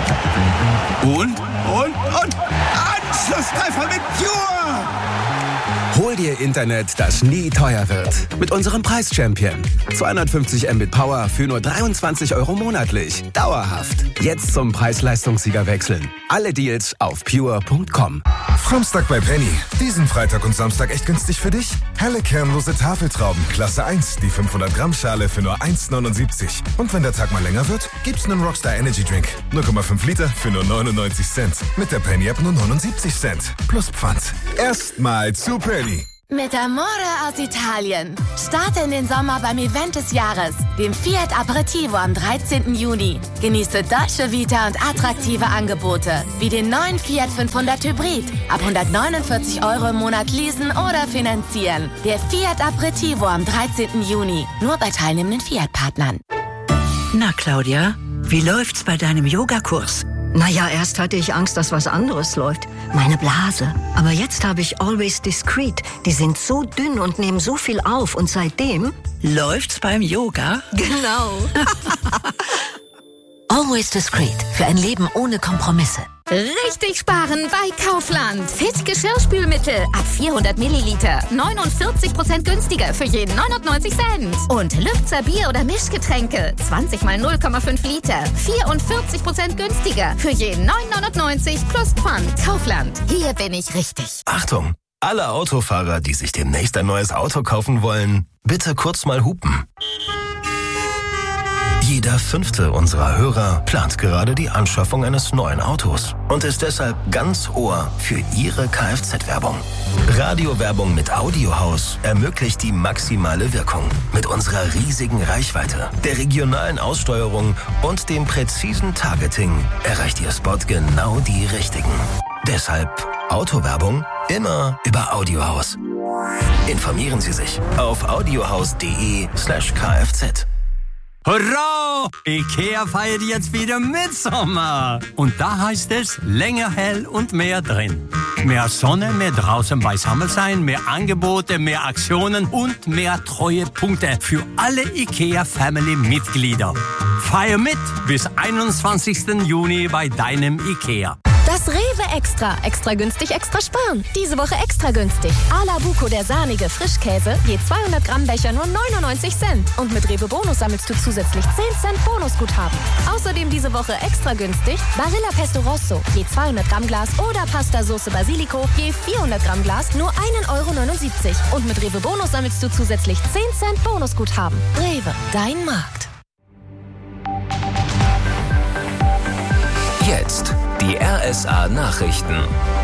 Und Anschlusstreffer mit Pure! Hol dir Internet, das nie teuer wird. Mit unserem Preis-Champion. 250 Mbit Power für nur 23 € monatlich. Dauerhaft. Jetzt zum Preis-Leistungssieger wechseln. Alle Deals auf pure.com. Samstag bei Penny. Diesen Freitag und Samstag echt günstig für dich? Helle kernlose Tafeltrauben, Klasse 1, die 500 Gramm Schale für nur 1,79. Und wenn der Tag mal länger wird, gibt's einen Rockstar Energy Drink. 0,5 Liter für nur 99 Cent. Mit der Penny App nur 79 Cent. Plus Pfand. Erstmal zu Penny. Mit Amore aus Italien. Starte in den Sommer beim Event des Jahres, dem Fiat Aperitivo am 13. Juni. Genieße Dolce Vita und attraktive Angebote, wie den neuen Fiat 500 Hybrid. Ab 149 € im Monat leasen oder finanzieren. Der Fiat Aperitivo am 13. Juni. Nur bei teilnehmenden Fiat-Partnern. Na, Claudia, wie läuft's bei deinem Yogakurs? Naja, erst hatte ich Angst, dass was anderes läuft. Meine Blase. Aber jetzt habe ich Always Discreet. Die sind so dünn und nehmen so viel auf. Und seitdem... Läuft's beim Yoga? Genau. Always Discreet. Für ein Leben ohne Kompromisse. Richtig sparen bei Kaufland. Fit Geschirrspülmittel ab 400 Milliliter. 49% günstiger für jeden 99 Cent. Und Lübzer Bier- oder Mischgetränke. 20 mal 0,5 Liter. 44% günstiger für jeden 9,99 plus Pfand. Kaufland. Hier bin ich richtig. Achtung! Alle Autofahrer, die sich demnächst ein neues Auto kaufen wollen, bitte kurz mal hupen. Jeder 5. unserer Hörer plant gerade die Anschaffung eines neuen Autos und ist deshalb ganz Ohr für Ihre Kfz-Werbung. Radiowerbung mit Audiohaus ermöglicht die maximale Wirkung. Mit unserer riesigen Reichweite, der regionalen Aussteuerung und dem präzisen Targeting erreicht Ihr Spot genau die Richtigen. Deshalb Autowerbung immer über Audiohaus. Informieren Sie sich auf audiohaus.de/kfz. Hurra! IKEA feiert jetzt wieder Mitsommer. Und da heißt es länger hell und mehr drin. Mehr Sonne, mehr draußen beisammen sein, mehr Angebote, mehr Aktionen und mehr Treuepunkte für alle IKEA-Family-Mitglieder. Feier mit bis 21. Juni bei deinem IKEA. Das Rewe Extra. Extra günstig, extra sparen. Diese Woche extra günstig. Ala Buco, der sahnige Frischkäse, je 200 Gramm Becher nur 99 Cent. Und mit Rewe Bonus sammelst du zusätzlich 10 Cent Bonusguthaben. Außerdem diese Woche extra günstig Barilla Pesto Rosso, je 200 Gramm Glas oder Pasta Sauce Basilico, je 400 Gramm Glas nur 1,79 €. Und mit Rewe Bonus sammelst du zusätzlich 10 Cent Bonusguthaben. Rewe, dein Markt. Jetzt die RSA-Nachrichten.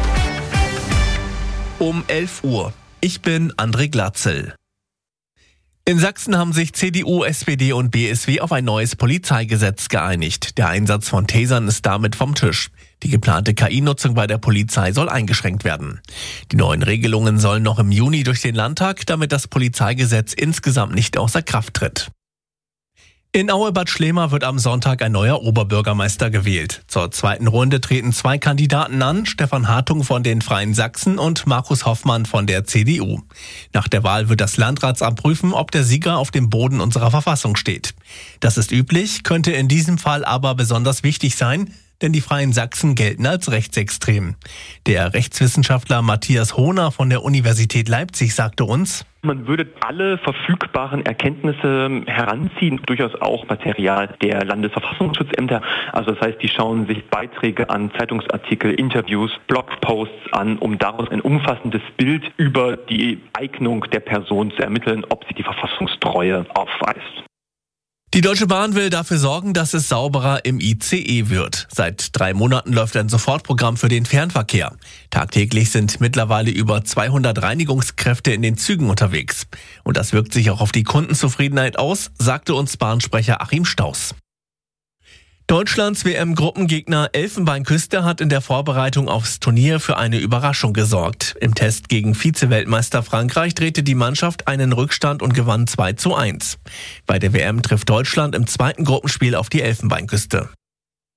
Um 11 Uhr. Ich bin André Glatzel. In Sachsen haben sich CDU, SPD und BSW auf ein neues Polizeigesetz geeinigt. Der Einsatz von Tasern ist damit vom Tisch. Die geplante KI-Nutzung bei der Polizei soll eingeschränkt werden. Die neuen Regelungen sollen noch im Juni durch den Landtag, damit das Polizeigesetz insgesamt nicht außer Kraft tritt. In Aue-Bad Schlema wird am Sonntag ein neuer Oberbürgermeister gewählt. Zur zweiten Runde treten 2 Kandidaten an, Stefan Hartung von den Freien Sachsen und Markus Hoffmann von der CDU. Nach der Wahl wird das Landratsamt prüfen, ob der Sieger auf dem Boden unserer Verfassung steht. Das ist üblich, könnte in diesem Fall aber besonders wichtig sein, denn die Freien Sachsen gelten als rechtsextrem. Der Rechtswissenschaftler Matthias Hohner von der Universität Leipzig sagte uns: Man würde alle verfügbaren Erkenntnisse heranziehen, durchaus auch Material der Landesverfassungsschutzämter. Also das heißt, die schauen sich Beiträge an, Zeitungsartikel, Interviews, Blogposts an, um daraus ein umfassendes Bild über die Eignung der Person zu ermitteln, ob sie die Verfassungstreue aufweist. Die Deutsche Bahn will dafür sorgen, dass es sauberer im ICE wird. Seit 3 Monaten läuft ein Sofortprogramm für den Fernverkehr. Tagtäglich sind mittlerweile über 200 Reinigungskräfte in den Zügen unterwegs. Und das wirkt sich auch auf die Kundenzufriedenheit aus, sagte uns Bahnsprecher Achim Staus. Deutschlands WM-Gruppengegner Elfenbeinküste hat in der Vorbereitung aufs Turnier für eine Überraschung gesorgt. Im Test gegen Vize-Weltmeister Frankreich drehte die Mannschaft einen Rückstand und gewann 2:1. Bei der WM trifft Deutschland im 2. Gruppenspiel auf die Elfenbeinküste.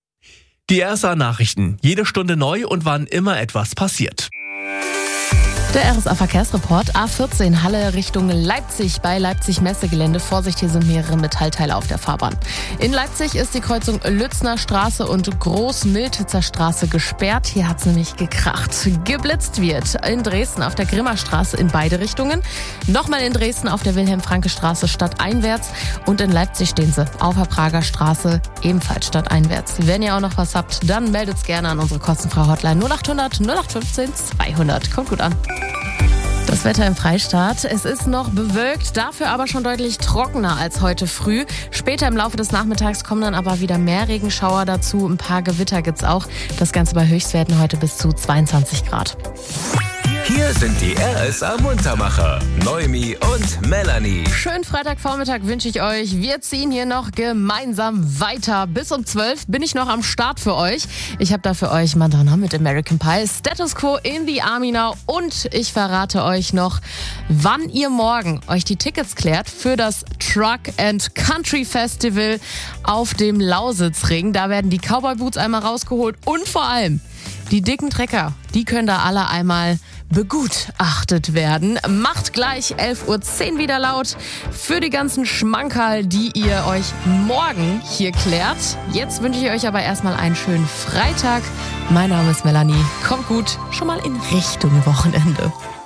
Die RSA-Nachrichten. Jede Stunde neu und wann immer etwas passiert. Der RSA-Verkehrsreport. A14 Halle Richtung Leipzig bei Leipzig-Messegelände. Vorsicht, hier sind mehrere Metallteile auf der Fahrbahn. In Leipzig ist die Kreuzung Lützner Straße und Groß-Miltitzer Straße gesperrt. Hier hat's nämlich gekracht. Geblitzt wird in Dresden auf der Grimmerstraße in beide Richtungen. Nochmal in Dresden auf der Wilhelm-Franke-Straße stadteinwärts. Und in Leipzig stehen sie auf der Prager Straße ebenfalls stadteinwärts. Wenn ihr auch noch was habt, dann meldet's gerne an unsere kostenfreie Hotline 0800 0815 200. Kommt gut an. Das Wetter im Freistaat. Es ist noch bewölkt, dafür aber schon deutlich trockener als heute früh. Später im Laufe des Nachmittags kommen dann aber wieder mehr Regenschauer dazu. Ein paar Gewitter gibt's auch. Das Ganze bei Höchstwerten heute bis zu 22 Grad. Hier sind die RSA-Muntermacher, Noemi und Melanie. Schönen Freitagvormittag wünsche ich euch. Wir ziehen hier noch gemeinsam weiter. Bis um 12 bin ich noch am Start für euch. Ich habe da für euch Madonna mit American Pie, Status Quo in the Army Now und ich verrate euch noch, wann ihr morgen euch die Tickets klärt für das Truck and Country Festival auf dem Lausitzring. Da werden die Cowboy Boots einmal rausgeholt und vor allem die dicken Trecker, die können da alle einmal begutachtet werden. Macht gleich 11:10 Uhr wieder laut für die ganzen Schmankerl, die ihr euch morgen hier klärt. Jetzt wünsche ich euch aber erstmal einen schönen Freitag. Mein Name ist Melanie. Kommt gut schon mal in Richtung Wochenende.